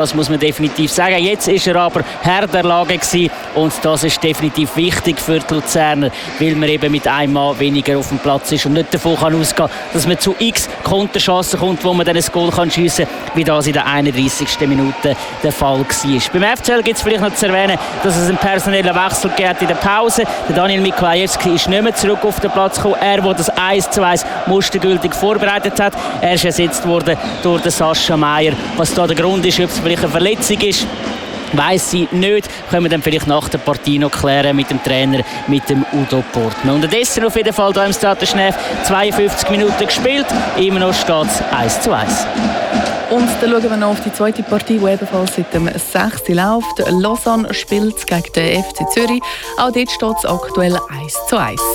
Das muss man definitiv sagen. Jetzt ist er aber Herr der Lage gewesen und das ist definitiv wichtig für die Luzerner, weil man eben mit einem Mann weniger auf dem Platz ist und nicht davon kann ausgehen, dass man zu x Konterchancen kommt, wo man dann ein Goal schiessen kann, wie das in der 31. Minute der Fall war. Beim FCL gibt es vielleicht noch zu erwähnen, dass es einen personellen Wechsel gibt in der Pause. Der Daniel Miklajewski ist nicht mehr zurück auf den Platz gekommen. Er, der das 1:1 mustergültig vorbereitet hat. Er ist ersetzt worden durch den Sascha Meier. Was da der Grund ist, ob es vielleicht eine Verletzung ist, weiss sie nicht. Können wir dann vielleicht nach der Partie noch klären mit dem Trainer, mit dem Udo Portmann. Unterdessen auf jeden Fall hier im Stade Genève 52 Minuten gespielt. Immer noch steht es 1:1. Und dann schauen wir noch auf die zweite Partie, die ebenfalls seit dem 6. läuft. Lausanne spielt gegen den FC Zürich. Auch dort steht es aktuell 1:1.